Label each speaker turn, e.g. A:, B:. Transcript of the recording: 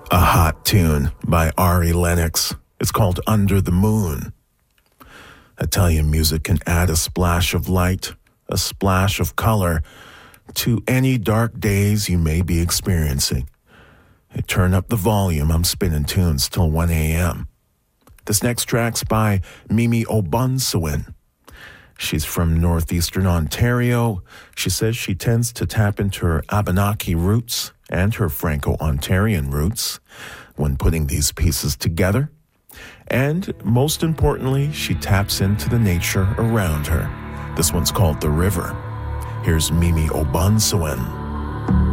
A: A hot tune by Ari Lennox. It's called Under the Moon. Italian music can add a splash of light, a splash of color to any dark days you may be experiencing. Hey, turn up the volume. I'm spinning tunes till 1 a.m. This next track's by Mimi Obunsewin. She's from northeastern Ontario. She says she tends to tap into her Abenaki roots and her Franco-Ontarian roots when putting these pieces together. And most importantly, she taps into the nature around her. This one's called The River. Here's Mimi Obunsewin.